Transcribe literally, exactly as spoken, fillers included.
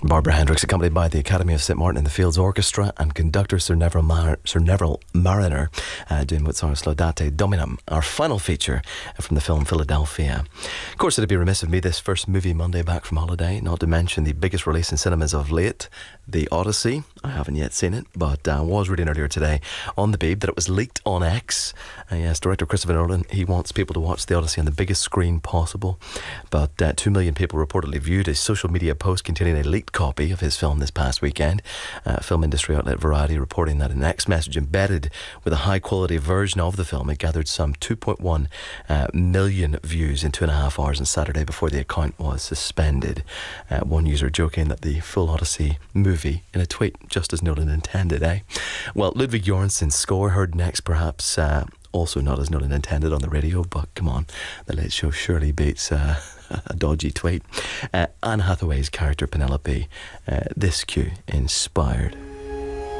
Barbara Hendricks, accompanied by the Academy of Saint Martin in the Fields Orchestra and conductor Sir Neville, Mar- Sir Neville Mariner, uh, doing Mozart's Laudate Dominum, our final feature from the film Philadelphia. Of course, it'd be remiss of me this first movie Monday back from holiday not to mention the biggest release in cinemas of late, The Odyssey. I haven't yet seen it, but I uh, was reading earlier today on The Beeb that it was leaked on X. Uh, yes, director Christopher Nolan, he wants people to watch The Odyssey on the biggest screen possible. But uh, two million people reportedly viewed a social media post containing a leaked copy of his film this past weekend. Uh, film industry outlet Variety reporting that an X message embedded with a high quality version of the film had gathered some two point one uh, million views in two and a half hours on Saturday before the account was suspended. Uh, one user joking that the full Odyssey movie in a tweet, just as Nolan intended, eh? Well, Ludwig Göransson's score heard next, perhaps uh, also not as Nolan intended on the radio, but come on, the Late Show surely beats uh, a dodgy tweet. Uh, Anne Hathaway's character Penelope, uh, this cue inspired.